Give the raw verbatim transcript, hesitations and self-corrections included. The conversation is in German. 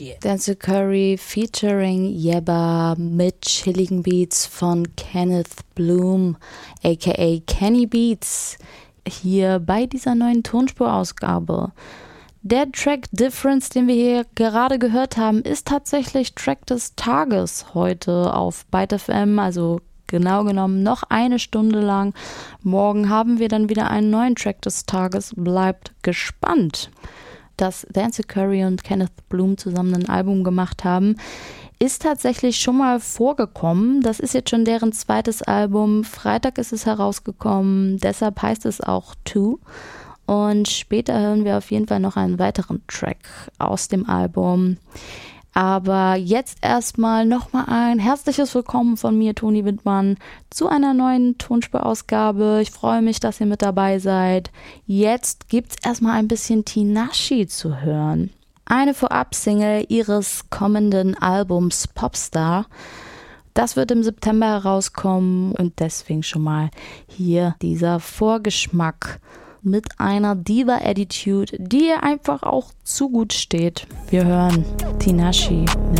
Curry. Denzel Curry featuring Yebba mit chilligen Beats von Kenneth Bloom, aka Kenny Beats, hier bei dieser neuen Tonspurausgabe. Der Track Difference, den wir hier gerade gehört haben, ist tatsächlich Track des Tages heute auf Byte F M, also genau genommen noch eine Stunde lang. Morgen haben wir dann wieder einen neuen Track des Tages. Bleibt gespannt. Dass Denzel Curry und Kenneth Bloom zusammen ein Album gemacht haben, ist tatsächlich schon mal vorgekommen. Das ist jetzt schon deren zweites Album. Freitag ist es herausgekommen, deshalb heißt es auch Two. Und später hören wir auf jeden Fall noch einen weiteren Track aus dem Album. Aber jetzt erstmal nochmal ein herzliches Willkommen von mir, Toni Windmann, zu einer neuen Tonspurausgabe. Ich freue mich, dass ihr mit dabei seid. Jetzt gibt's erstmal ein bisschen Tinashe zu hören. Eine Vorab-Single ihres kommenden Albums Popstar. Das wird im September herauskommen und deswegen schon mal hier dieser Vorgeschmack mit einer Diva-Attitude, die ihr einfach auch zu gut steht. Wir hören Tinashe.